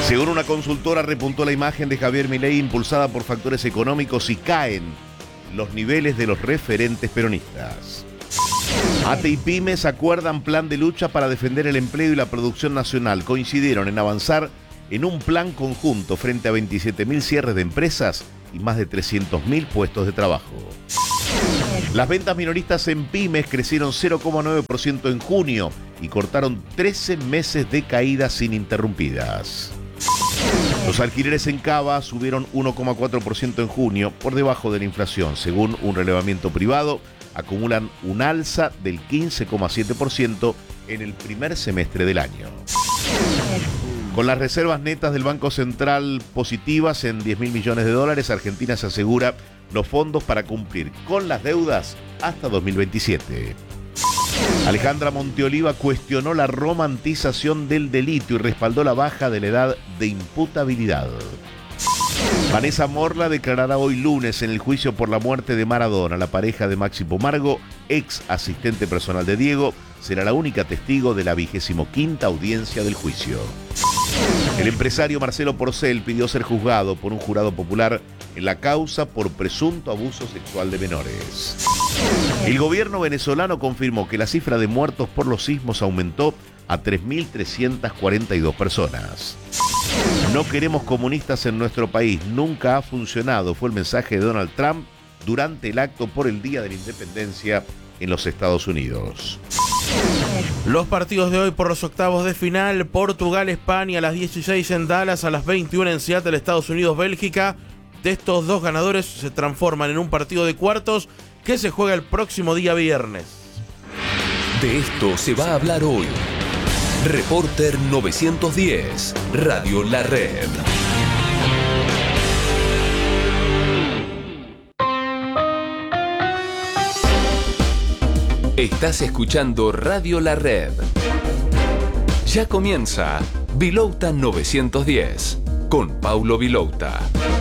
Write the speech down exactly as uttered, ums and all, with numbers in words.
Según una consultora, repuntó la imagen de Javier Milei impulsada por factores económicos y caen los niveles de los referentes peronistas. A T e y Pymes acuerdan plan de lucha para defender el empleo y la producción nacional. Coincidieron en avanzar en un plan conjunto frente a veintisiete mil cierres de empresas y más de trescientos mil puestos de trabajo. Las ventas minoristas en Pymes crecieron cero coma nueve por ciento en junio y cortaron trece meses de caídas ininterrumpidas. Los alquileres en Cava subieron uno coma cuatro por ciento en junio, por debajo de la inflación. Según un relevamiento privado, acumulan un alza del quince coma siete por ciento en el primer semestre del año. Con las reservas netas del Banco Central positivas en diez mil millones de dólares, Argentina se asegura los fondos para cumplir con las deudas hasta dos mil veintisiete. Alejandra Monteoliva cuestionó la romantización del delito y respaldó la baja de la edad de imputabilidad. Vanessa Morla declarará hoy lunes en el juicio por la muerte de Maradona. La pareja de Maxi Pomargo, ex asistente personal de Diego, será la única testigo de la vigésimo quinta audiencia del juicio. El empresario Marcelo Porcel pidió ser juzgado por un jurado popular en la causa por presunto abuso sexual de menores. El gobierno venezolano confirmó que la cifra de muertos por los sismos aumentó a tres mil trescientas cuarenta y dos personas. No queremos comunistas en nuestro país, nunca ha funcionado, fue el mensaje de Donald Trump durante el acto por el Día de la Independencia en los Estados Unidos. Los partidos de hoy por los octavos de final: Portugal-España a las dieciséis en Dallas, a las veintiuna en Seattle, Estados Unidos-Bélgica. De estos dos ganadores se transforman en un partido de cuartos que se juega el próximo día viernes. De esto se va a hablar hoy. Reporter novecientos diez, Radio La Red. Estás escuchando Radio La Red. Ya comienza Vilouta novecientos diez con Paulo Vilouta.